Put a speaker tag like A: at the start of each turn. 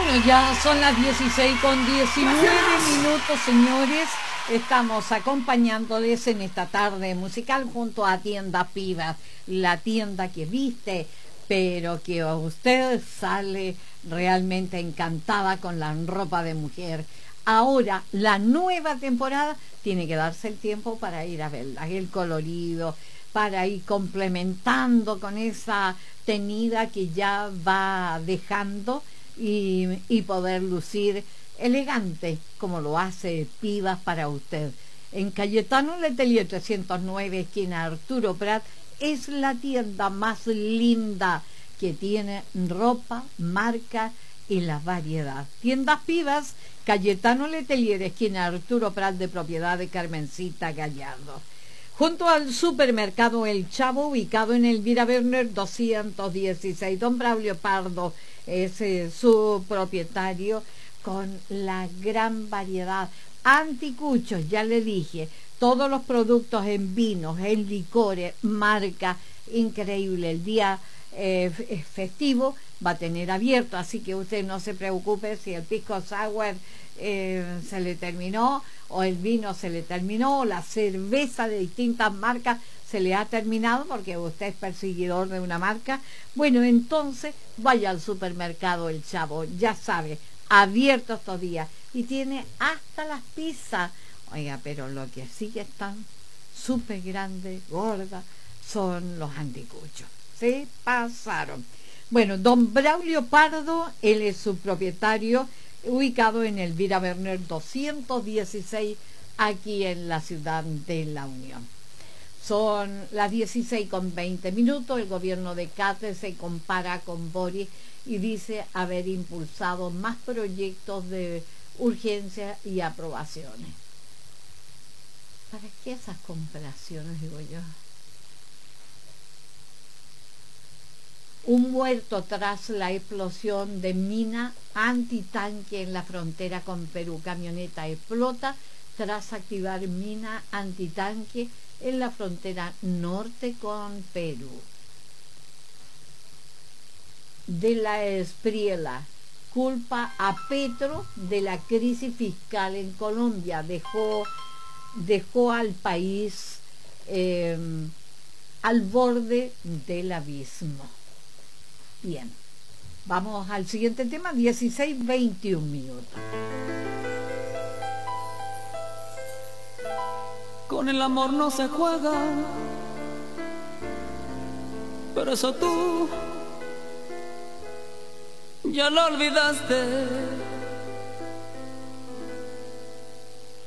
A: Bueno, ya son las 16:19, señores. Estamos acompañándoles en esta tarde musical junto a Tienda Pivas, la tienda que viste, pero que usted sale realmente encantada con la ropa de mujer. Ahora, la nueva temporada tiene que darse el tiempo para ir a verla, el colorido, para ir complementando con esa tenida que ya va dejando y poder lucir elegante como lo hace Pivas para usted. En Cayetano Letelier 309, esquina Arturo Prat, es la tienda más linda que tiene ropa, marca y la variedad. Tiendas Pivas, Cayetano Letelier, esquina Arturo Prat, de propiedad de Carmencita Gallardo. Junto al supermercado El Chavo, ubicado en Elvira Werner 216. Don Braulio Pardo es su propietario, con la gran variedad. Anticuchos, ya le dije, todos los productos en vinos, en licores, marca increíble. El día festivo va a tener abierto, así que usted no se preocupe si el pisco sour se le terminó, o el vino se le terminó, o la cerveza de distintas marcas se le ha terminado porque usted es perseguidor de una marca. Bueno, entonces vaya al supermercado El Chavo, ya sabe, abierto estos días, y tiene hasta las pizzas. Oiga, pero lo que sí que están súper grandes, gordas, son los anticuchos. Se pasaron. Bueno, don Braulio Pardo, él es su propietario, ubicado en Elvira Werner 216, aquí en la ciudad de La Unión. Son las 16:20. El gobierno de Cáceres se compara con Boris y dice haber impulsado más proyectos de urgencia y aprobaciones. ¿Para qué esas comparaciones, digo yo? Un muerto tras la explosión de mina antitanque en la frontera con Perú. Camioneta explota tras activar mina antitanque en la frontera norte con Perú. De la Espriela culpa a Petro de la crisis fiscal en Colombia. Dejó al país al borde del abismo. Bien, vamos al siguiente tema. 16:21.
B: Con el amor no se juega, pero eso tú ya lo olvidaste.